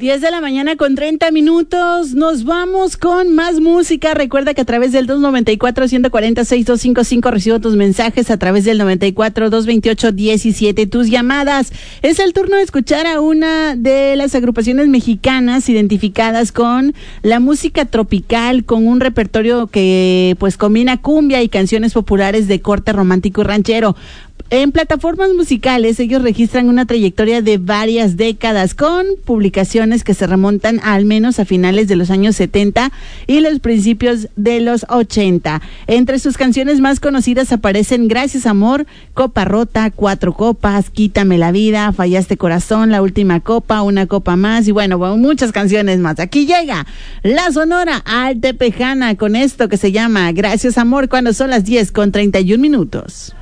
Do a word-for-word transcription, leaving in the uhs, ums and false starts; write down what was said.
diez de la mañana con treinta minutos. Nos vamos con más música. Recuerda que a través del dos noventa y cuatro, ciento cuarenta, sesenta y dos cincuenta y cinco recibo tus mensajes. A través del noventa y cuatro, doscientos veintiocho, diecisiete tus llamadas. Es el turno de escuchar a una de las agrupaciones mexicanas identificadas con la música tropical, con un repertorio que pues combina cumbia y canciones populares de corte romántico y ranchero. En plataformas musicales, ellos registran una trayectoria de varias décadas con publicaciones que se remontan al menos a finales de los años setenta y los principios de los ochenta. Entre sus canciones más conocidas aparecen Gracias Amor, Copa Rota, Cuatro Copas, Quítame la Vida, Fallaste Corazón, La Última Copa, Una Copa Más y bueno, bueno muchas canciones más. Aquí llega la Sonora Altepejana con esto que se llama Gracias Amor cuando son las diez con treinta y un minutos.